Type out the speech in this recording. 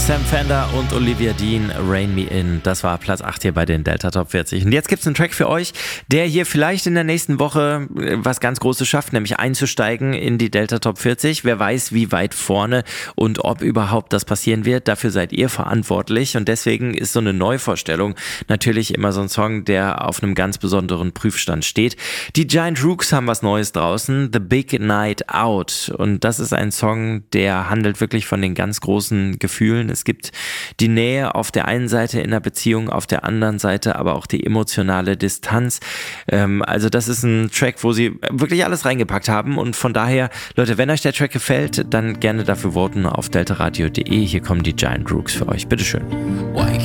Sam Fender und Olivia Dean, Rain Me In. Das war Platz 8 hier bei den Delta Top 40. Und jetzt gibt's einen Track für euch, der hier vielleicht in der nächsten Woche was ganz Großes schafft, nämlich einzusteigen in die Delta Top 40. Wer weiß, wie weit vorne und ob überhaupt das passieren wird. Dafür seid ihr verantwortlich. Und deswegen ist so eine Neuvorstellung natürlich immer so ein Song, der auf einem ganz besonderen Prüfstand steht. Die Giant Rooks haben was Neues draußen, The Big Night Out. Und das ist ein Song, der handelt wirklich von den ganz großen Gefühlen. Es gibt die Nähe auf der einen Seite in der Beziehung, auf der anderen Seite aber auch die emotionale Distanz. Also das ist ein Track, wo sie wirklich alles reingepackt haben und von daher, Leute, wenn euch der Track gefällt, dann gerne dafür voten auf deltaradio.de. Hier kommen die Giant Rooks für euch. Bitteschön.